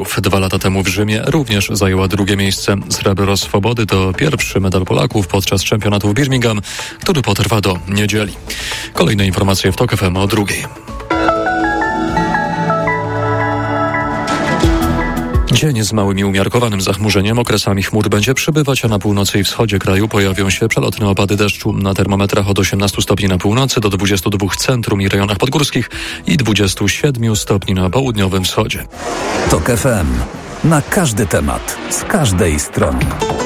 metrów. 2 lata temu w Rzymie również zajęła drugie miejsce. Srebro Swobody to pierwszy medal Polaków podczas czempionatu w Birmingham, który potrwa do niedzieli. Kolejne informacje w TOK FM o 2:00. Dzień z małym i umiarkowanym zachmurzeniem. Okresami chmur będzie przybywać, a na północy i wschodzie kraju pojawią się przelotne opady deszczu. Na termometrach od 18 stopni na północy do 22 w centrum i rejonach podgórskich i 27 stopni na południowym wschodzie. TOK FM. Na każdy temat, z każdej strony.